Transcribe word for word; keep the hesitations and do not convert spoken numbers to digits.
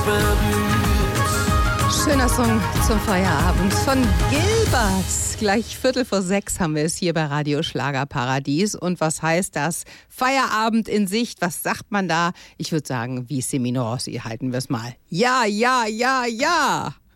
Schöner Song zum Feierabend von Gilbert. Gleich Viertel vor sechs haben wir es hier bei Radio Schlagerparadies. Und was heißt das? Feierabend in Sicht. Was sagt man da? Ich würde sagen, wie Semino Rossi halten wir es mal. Ja, ja, ja, ja.